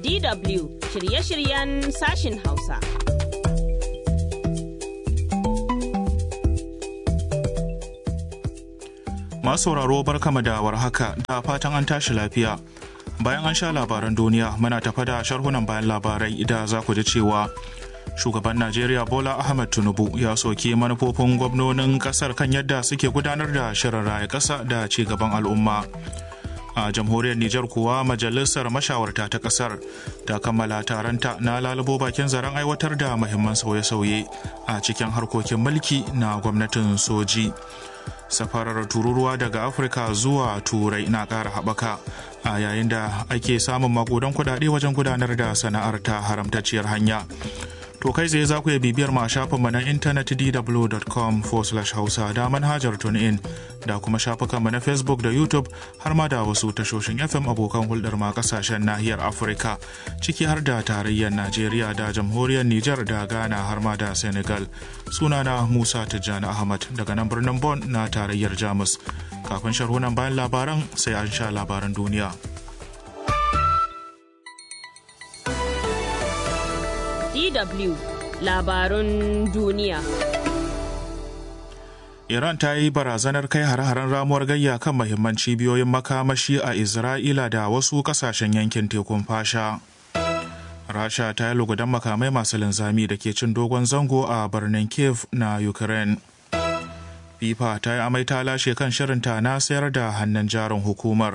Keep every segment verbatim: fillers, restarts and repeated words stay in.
D W shirye-shiryen sashin Hausa. Masu sauraro barkama da warhaka da fatan an tashi lafiya. Bayan an sha labaran duniya muna tafa da sharhunan bayan labarai da za ku ji cewa shugaban Najeriya Bola Ahmed Tinubu ya soki manufofin gwamnonin kasar kan yadda suke gudanar da shirin raya kasa da ci gaban al'umma. A jamhuriyar Nijar kuwa majalisar mashawarta ta kasar ta kammala taronta na lalubo bakin zaren aiwatar da muhimman sauye-sauye a cikin harkokin mulki na gwamnatin soji. Safarar tururuwa daga Afirka zuwa Turai na ƙara haɓaka a yayin da ake samun makudan kuɗaɗe wajen gudanar da sana'ar ta haramtacciyar hanya. To kai zai za ku iya bibiyar ma shafinmu na intanet d w dot com forward slash hausa da manhajar TuneIn da kuma shafukanmu na Facebook da YouTube har ma da wasu tashoshin F M abokan hulɗar ma kasashen nahiyar Afirka ciki har da tarayyar Najeriya da jamhuriyar Nijar da Ghana har ma da Senegal. Sunana Musa Tijjani Ahmad daga nan birnin Bonn na tarayyar Jamus. Kafin sharhunan bayan labaran sai an sha labaran duniya. D W labarun duniya. Iran ta yi barazanar kai hare-haren ramuwar gayya kan mahimman cibiyoyin makamashi a Isra'ila da wasu kasashen yankin tekun fasha. Rasha ta yi lugudan makamai masu linzami da ke cin dogon zango a birnin Kiev na Ukraine. FIFA ta yi amai ta lashe kan shirinta na sayar da hannun jarin hukumar.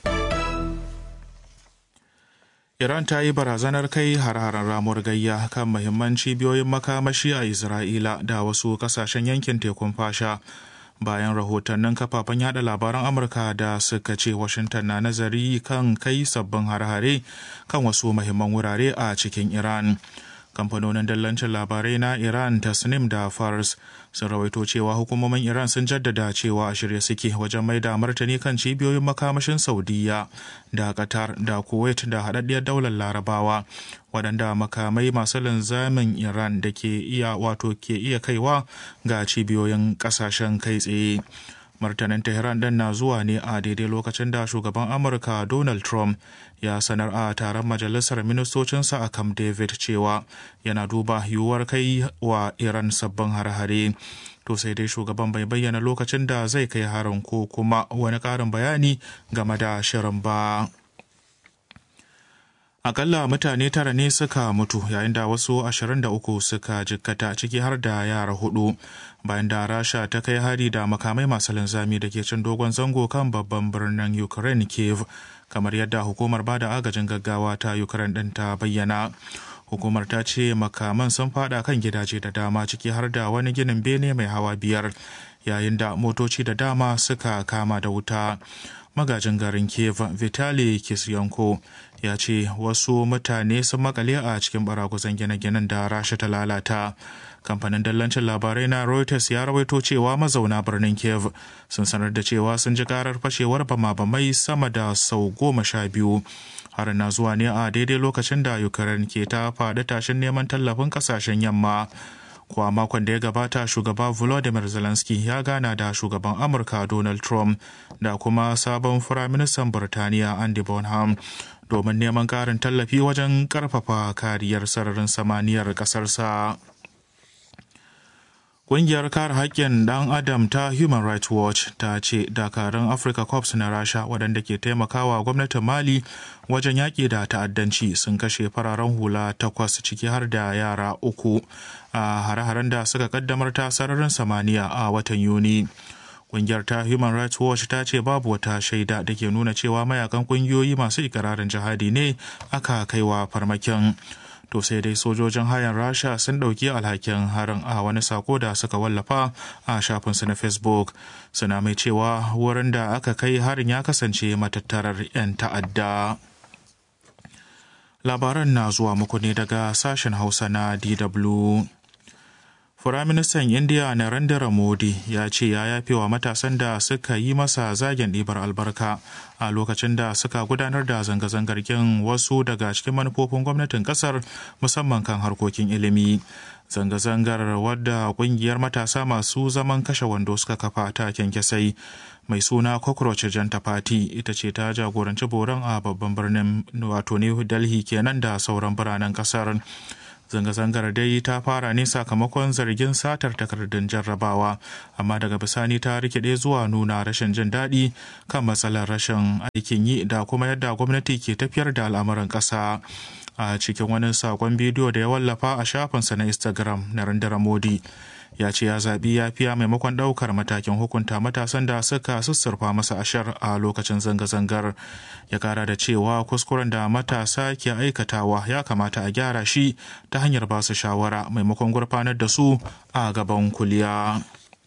Iran ta yi barazanar kai har-haren ramuwar gayya kan mahimman cibiyoyin makamashi a Isra'ila da wasu kasashen yankin tekun fasha bayan rahotannin kafafen yada labaran Amurka da suka ce Washington na nazari kan kai sabbin har-hare kan wasu mahimman wurare a cikin Iran. Kamfanonin dallancin labarai na Iran Tasnim da Fars sun rawaito cewa hukumomin Iran sun jaddada cewa a shirye suke wajen mai da martani kan cibiyoyin makamashin Saudiya da Qatar da Kuwait da haɗaɗɗiyar daular Larabawa waɗanda makamai masu linzamin Iran da ke iya wato ke iya kaiwa ga cibiyoyin ƙasashen kai tsaye. Martanin Tehran ɗin na zuwa ne a daidai lokacin da shugaban Amurka Donald Trump ya sanar a taron majalisar ministocinsa a Camp David cewa yana duba yiwuwar kai wa Iran sabbin har-hare. To sai dai shugaban bai bayyana lokacin da zai kai harin ko kuma wani ƙarin bayani game da shirin ba. Akalla mutane tara ne suka mutu yayin da wasu ashirin da uku suka jikkata ciki har da yara hudu bayan da Rasha ta kai hari da makamai masu linzami da ke cin dogon zango kan babban birnin Ukraine Kiev kamar yadda hukumar bada agajin gaggawa ta Ukraine din ta bayyana. Hukumar ta ce makaman sun fada kan gidaje da dama ciki har da wani ginin bene mai hawa biyar yayin da motoci da dama suka kama da wuta. Magajin garin Kiev Vitali Kisyanko ya ce wasu mutane sun makale a cikin baraguzan gine-ginen da Rasha ta lalata. Kamfanin dallancin labarai na Reuters ya rawaito cewa mazauna birnin Kiev sun sanar da cewa sun ji karar fashewar bama-bamai sama da sau goma sha biyu. Harin na zuwa ne a daidai lokacin da Ukraine ke ta faɗi tashin neman tallafin ƙasashen yamma. Kuwa makon da ya gabata shugaba Volodymyr Zelensky ya gana da shugaban Amurka Donald Trump da kuma sabon firaministan Birtaniya Andy Bonham domin neman ƙarin tallafi wajen ƙarfafa kariyar sararin samaniyar ƙasarsa. Ƙungiyar kare haƙƙin ɗan Adam ta Human Rights Watch ta ce dakarun Africa Corps na Rasha waɗanda ke taimakawa gwamnatin Mali wajen yaƙi da ta'addanci sun kashe fararen hula takwas ciki har da yara uku a hare-haren da suka kaddamar ta sararin samaniya a watan Yuni. Ƙungiyar ta Human Rights Watch ta ce babu wata shaida da ke nuna cewa mayakan ƙungiyoyi masu ikirarin jihadi ne aka kaiwa farmakin. To sai dai sojojin hayan Rasha sun ɗauki alhakin harin a wani sako da suka wallafa a shafinsu na Facebook. Suna mai cewa wurin da aka kai harin ya kasance matattarar 'yan ta'adda. Labaran na zuwa muku ne daga sashen Hausa na D W. Firaministan Indiya Narendra Modi ya ce ya yafe wa matasan da suka yi masa zagen ɗibar albarka a lokacin da suka gudanar da zanga-zangar kin wasu daga cikin manufofin gwamnatin kasar musamman kan harkokin ilimi. Zanga-zangar wadda kungiyar matasa masu zaman kashe wando suka kafa ta kyankyasai mai suna Cockroach Janta Party ita ce ta jagoranci boron a babban birnin wato New Delhi kenan da sauran biranen kasar. Zanga-zangar dai ta fara ne sakamakon zargin satar takardun jarrabawa, amma daga bisani ta rikide zuwa nuna rashin jin daɗi kan matsalar rashin aikin yi da kuma yadda gwamnati ke tafiyar da al'amuran ƙasa. A cikin wani sakon bidiyo da ya wallafa a shafinsa na Instagram, Narendra Modi ya ce ya zaɓi yafiya maimakon ɗaukar matakin hukunta matasan da suka sussurfa masa ashar a lokacin zanga-zangar. Ya kara da cewa kuskuren da matasa ke aikatawa ya kamata a gyara shi ta hanyar ba su shawara maimakon gurfanar da su a gaban kuliya.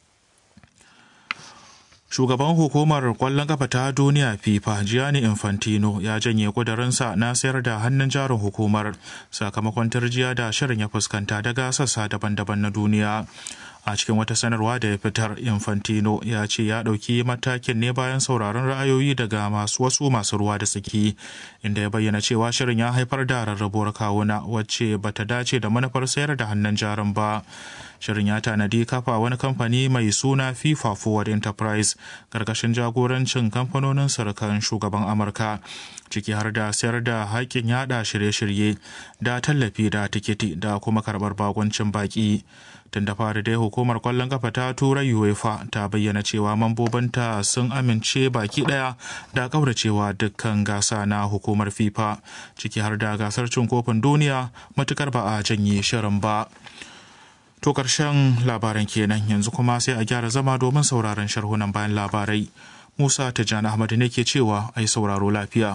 Shugaban hukumar kwallon kafa ta duniya FIFA Gianni Infantino ya janye kudurinsa na sayar da hannun jarin hukumar sakamakon turjiya da shirin ya fuskanta daga sassa daban-daban na duniya. A cikin wata sanarwa da ya fitar, Infantino ya ce ya ɗauki matakin ne bayan sauraron ra'ayoyi daga masu wasu masu ruwa da tsaki, inda ya bayyana cewa shirin ya haifar da rarrabuwar kawuna wacce bata dace da manufar sayar da hannun jarin ba. Shirin ya tanadi kafa wani kamfani mai suna FIFA Forward Enterprise karkashin jagorancin kamfanonin sarkan shugaban Amurka, ciki har da sayar da haƙƙin yada shirye-shirye da tallafi da tikiti da kuma karɓar bagoncin baƙi. Tun da fari dai hukumar kwallon kafa ta Turai UEFA ta bayyana cewa mambobinta sun amince baki ɗaya da ƙauracewa dukkan gasa na hukumar FIFA, ciki har da gasar cin kofin duniya matukar ba a janye shirin ba. To ƙarshen labaran kenan, yanzu kuma sai a gyara zama domin sauraron sharhunan bayan labarai. Musa Tijjani Ahmad ne ke cewa ai sauraro lafiya.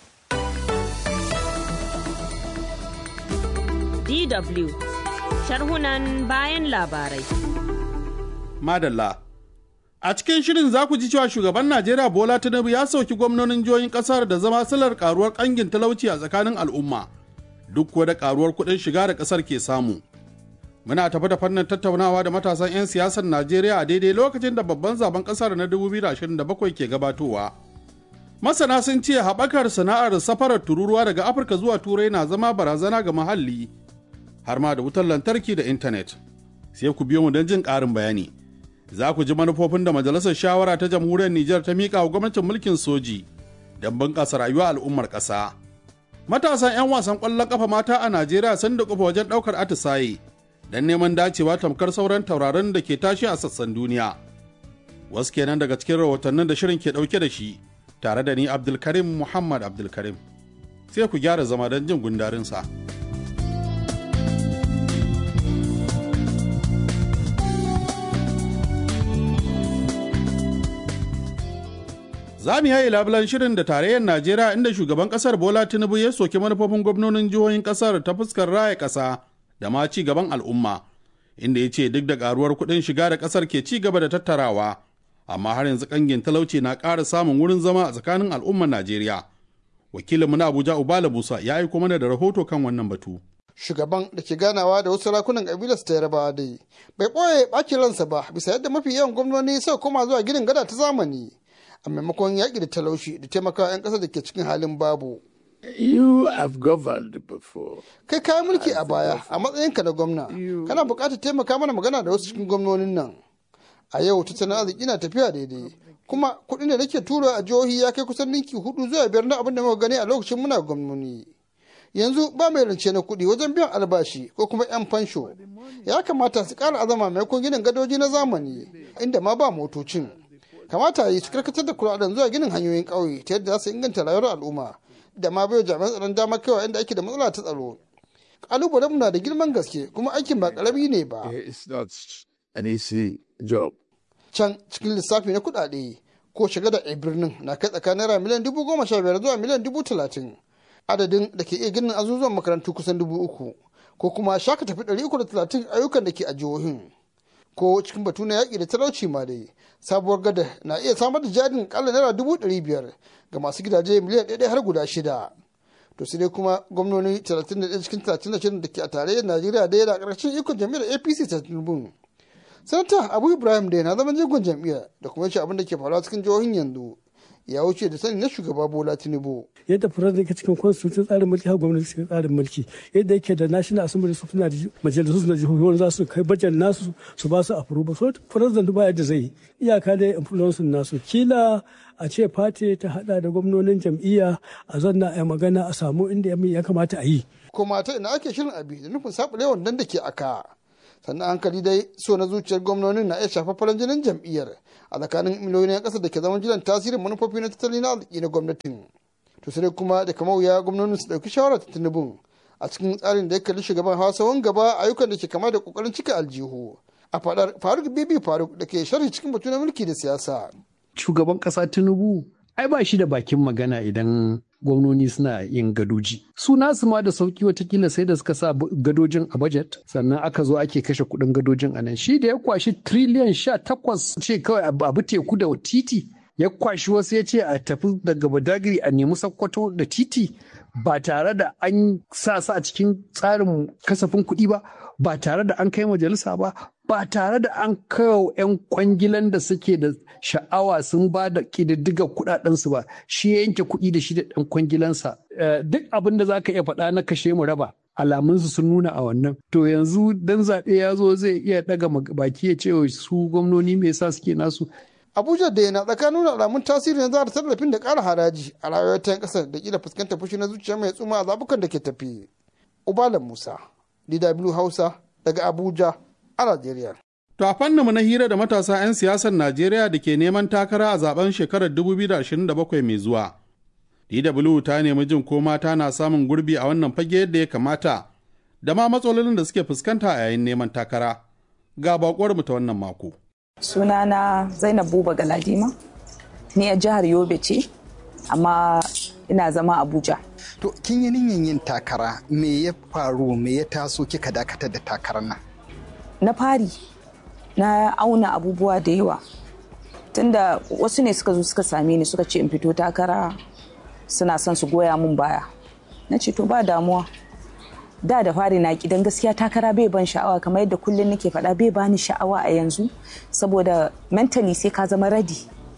D W sharhunan bayan labarai. Madalla. A cikin shirin za ku ji cewa shugaban Najeriya Bola Tinubu ya sauki gwamnonin jihohin ƙasar da zama silar karuwar ƙangin talauci a tsakanin al'umma, duk kuwa da karuwar kuɗin shiga da ƙasar ke samu. Muna tafi da fannin tattaunawa da matasan 'yan siyasar Najeriya a daidai lokacin da babban zaben kasar na dubu biyu da ashirin da bakwai ke gabatowa. Masana sun ce haɓakar sana'ar safarar tururuwa daga Afirka zuwa Turai na zama barazana ga muhalli, har ma da wutar lantarki da intanet. Sai ku biyo mu don jin ƙarin bayani. Za ku ji manufofin da Majalisar Shawara ta Jamhuriyar Nijar ta miƙa wa gwamnatin mulkin soji don bunƙasa rayuwa al'ummar ƙasa. Matasan 'yan wasan ƙwallon ƙafa mata a Najeriya sun da ƙafa wajen ɗaukar atisaye don neman dacewa tamkar sauran tauraron da ke tashi a sassan duniya. Wasu kenan daga cikin rahotannin da shirin ke ɗauke da shi, tare da ni Abdulkarim Muhammad Abdulkarim. Sai ku gyara zama don jin gundarinsa. Za mu yayi labulan shirin da tarayyar Najeriya inda shugaban ƙasar Bola Tinubu ya soki manufofin gwamnonin jihohin ƙasar ta fuskar raya ƙasa da ma ci gaban al'umma, inda ya ce duk da ƙaruwar kuɗin shiga da ƙasar ke ci gaba da tattarawa, amma har yanzu ƙangin talauci na ƙara samun wurin zama a tsakanin al'ummar Najeriya. Wakilinmu na Abuja Ubala Musa ya aiko mana da rahoto kan wannan batu. Shugaban da ke ganawa da wasu sarakunan ƙabilar ta Yarbawa dai bai ɓoye ɓacin ransa ba bisa yadda mafi yawan gwamnoni suka koma zuwa ginin gada ta zamani a maimakon yaƙi da talauci da taimakawa 'yan ƙasar da ke cikin halin babu. You have governed before. Kai kayan mulki a baya a matsayinka na gwamna, kana buƙatar taimaka mana magana da wasu cikin gwamnonin nan. A yau tattalin arziki na tafiya daidai, kuma kuɗin da nake tura a jihohi ya kai kusan ninki hudu zuwa biyar na abin da muka gani a lokacin muna gwamnoni. Yanzu ba mai rance na kuɗi wajen biyan albashi ko kuma 'yan fansho. Ya kamata su ƙara azama maimakon ginin gadoji na zamani, inda ma ba motocin. Kamata yi su karkatar da kuɗaɗen zuwa ginin hanyoyin ƙauye ta yadda za su inganta rayuwar al'umma. Da ma bai jami'an tsaron dama kaiwa inda ake da matsala ta tsaro. Kalubalen muna da girman gaske kuma aikin ba karami ne ba. Can cikin lissafi na kuɗaɗe ko shiga da birnin na kai tsakanin naira miliyan dubu goma sha biyar zuwa miliyan dubu talatin. Adadin da ke iya ginin azuzuwan makarantu kusan dubu uku ko kuma shaka tafi ɗari uku da talatin ayyukan da ke a jihohin. Ko cikin batu na yaƙi da talauci ma dai sabuwar gada na iya samar da jarin ƙalla naira dubu ɗari biyar ga masu gidaje miliyan ɗaya har guda shida. to sai dai kuma gwamnoni talatin da ɗaya cikin talatin da shida da ke a tarayyar najeriya da yana ƙarshen ikon jam'iyyar A P C ta tinubu. Sanata Abu Ibrahim da na zaman jigon jam'iyyar da kuma yace abin da ke faruwa cikin jihohin yanzu ya wuce da sani na shugaba Bola Tinubu. Yadda furar yake cikin constitution tsarin mulki har gwamnati cikin tsarin mulki yadda yake da National Assembly su suna da majalisu na jihohi wanda za su kai bajan nasu su ba su approval. So furar da ba yadda zai iyaka da influence nasu kila a ce fati ta hada da gwamnonin jam'iyya a zanna a magana a samu inda ya kamata a yi. Kuma ta ina ake shirin abi da nufin saɓule wannan da ke aka. Sannan hankali dai so na zuciyar gwamnonin na iya shafa farin jinin jam'iyyar a tsakanin miliyoyin 'yan ƙasa da ke zaman jiran tasirin manufofi na tattalin arziki na gwamnatin. To sai kuma da kamar wuya gwamnonin su ɗauki shawara ta Tinubu a cikin tsarin da ya kalli shugaban Hausawan gaba ayyukan da ke kama da ƙoƙarin cika aljihu. A faɗar Faruk Bibi Faruk da ke sharhi cikin batu na mulki da siyasa. Shugaban ƙasa Tinubu ai ba shi da bakin magana idan gwamnoni suna yin gadoji. Su nasu ma da sauki watakila sai da suka sa gadojin a budget sannan aka zo ake kashe kuɗin gadojin a nan. Shi da ya kwashi triliyan sha takwas ce kawai abu teku da titi. Ya kwashi wasu ya ce a tafi daga Badagiri a nemi Sokoto da titi ba tare da an sa su a cikin tsarin kasafin kuɗi ba, ba tare da an kai majalisa ba, ba tare da an kawo 'yan kwangilan da suke da sha'awa sun ba da ƙididdigar kuɗaɗensu ba, shi ya yanke kuɗi da shi da ɗan kwangilansa. Duk abin da za ka iya faɗa na kashe mu raba, alamunsu sun nuna a wannan. To yanzu dan zaɓe ya zo zai iya ɗaga baki ya ce su gwamnoni me yasa suke nasu. Abuja da yana tsakanin nuna alamun tasiri na zara tallafin da ƙara haraji a rayuwar ta ƙasar da ƙila fuskantar fushi na zuciya mai tsuma a zabukan da ke tafi. Ubalan Musa, D W Hausa, daga Abuja a Najeriya. To a fanninmu na hira da matasa 'yan siyasar Najeriya da ke neman takara a zaben shekarar dubu biyu da ashirin da bakwai mai zuwa. D W ta nemi jin ko mata na samun gurbi a wannan fage yadda ya kamata da ma matsalolin da suke fuskanta a yayin neman takara. Ga bakuwar mu ta wannan mako. Sunana Zainab Buba Galadima, ni a jihar Yobe ce, amma ina zama Abuja. To kin yi niyyar yin takara, me ya faru, me ya taso kika dakatar da takarar nan? Na fari na auna abubuwa da yawa, tunda wasu ne suka zo suka same ni suka ce in fito takara suna son su goya mun baya. Na ce to ba damuwa. Da da fari na kidan gaskiya takara bai ban sha'awa kamar yadda kullum nake faɗa bai bani sha'awa a yanzu saboda mentally sai ka zama ready.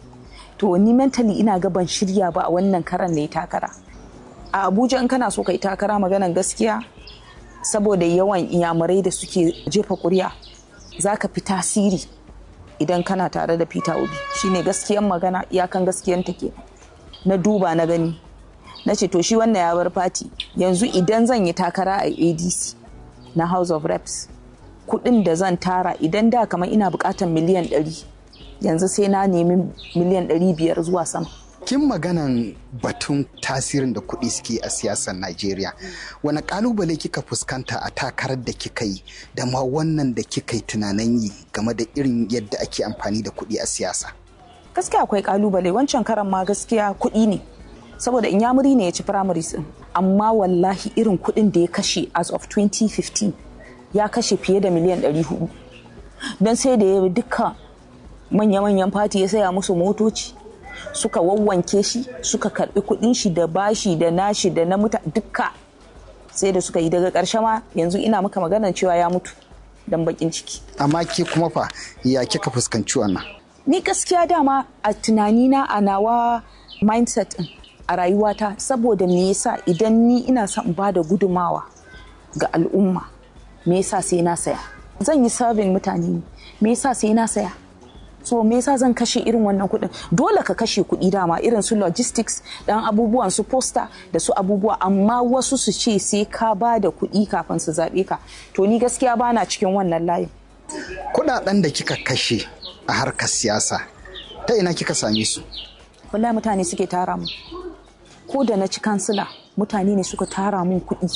To ni mentally ina ga ban shirya ba a wannan karan ne takara. A Abuja in kana so kai takara maganan gaskiya saboda yawan iyamurai da suke jefa kuri'a zaka fi tasiri idan kana tare da Peter Obi. Shine gaskiyan magana, iyakan gaskiyan take. Na duba na gani. Na ce to shi wannan ya bar fati yanzu idan zan yi takara a A D C na House of Reps kudin da zan tara idan da kamar ina bukatar miliyan ɗari yanzu sai na nemi miliyan ɗari biyar zuwa sama. Kin maganan batun tasirin da kuɗi suke a siyasar Najeriya, wani kalubale kika fuskanta a takarar da kika yi da ma wannan da kika yi tunanin yi game da irin yadda ake amfani da kuɗi a siyasa? Gaskiya akwai kalubale, wancan karan ma gaskiya kuɗi ne saboda inyamuri ne ya ci primaries din, amma wallahi irin kuɗin da ya kashe as of twenty fifteen ya kashe fiye da miliyan ɗari hudu don sai da ya duka manya-manyan fati ya saya musu motoci suka wawwanke shi suka karbi kuɗin shi da bashi da nashi da na muta duka sai da suka yi daga ƙarshe ma yanzu ina maka maganar cewa ya mutu don bakin ciki. Amma ke kuma fa ya kika fuskanci wannan? Ni gaskiya dama a tunanina a nawa mindset din a rayuwata saboda me yasa idan ni ina son ba da gudumawa ga al'umma me yasa sai na saya zan yi serving mutane me yasa sai na saya so me yasa zan kashe irin wannan kuɗin dole ka kashe kuɗi dama irin su logistics dan abubuwan su poster da su abubuwa amma wasu su ce sai ka ba da kuɗi kafin su zaɓe ka to ni gaskiya bana cikin wannan layin. Kuɗaɗen da kika kashe a harkar siyasa ta ina kika same su? Wallahi mutane suke tara mu. Ko da na ci kansila mutane ne suka tara mun kuɗi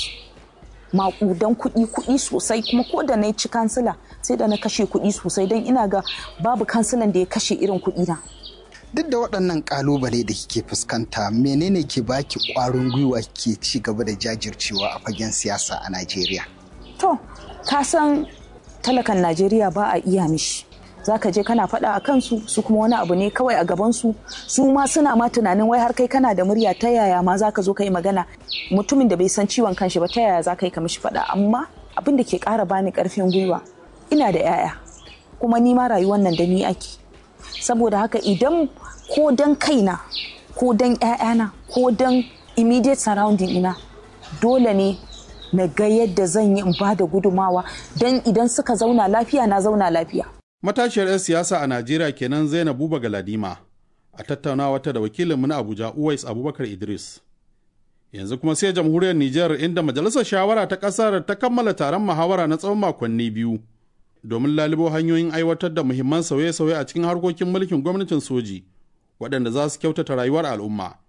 maƙudan kuɗi kuɗi sosai kuma ko da na ci kansila sai da na kashe kuɗi sosai don ina ga babu kansilan da ya kashe irin kuɗi na. Duk da waɗannan ƙalubale da kike fuskanta menene ke baki ƙwarin gwiwa ke ci gaba da jajircewa a fagen siyasa a Najeriya? To ka san talakan Najeriya ba a iya mishi za ka je kana faɗa a kansu su kuma wani abu ne kawai a gabansu su ma suna ma tunanin wai har kai kana da murya ta yaya ma za ka zo ka yi magana mutumin da bai san ciwon kanshi ba ta yaya za ka yi ka mishi faɗa. Amma abin da ke ƙara bani ƙarfin gwiwa ina da 'ya'ya kuma ni ma rayuwar nan da ni ake, saboda haka idan ko dan kaina ko dan 'ya'yana ko dan immediate surrounding ina dole ne na ga yadda zan yi in ba da gudumawa don idan suka zauna lafiya na zauna lafiya. Matashiyar 'yan siyasa a Najeriya kenan Zainab Buba Galadima a tattaunawa ta da wakilinmu na Abuja Uwais Abubakar Idris. Yanzu kuma sai jamhuriyar Nijar inda majalisar shawara ta ƙasar ta kammala taron muhawara na tsawon makonni biyu domin lalubo hanyoyin aiwatar da muhimman sauye-sauye a cikin harkokin mulkin gwamnatin soji waɗanda za su kyautata rayuwar al'umma.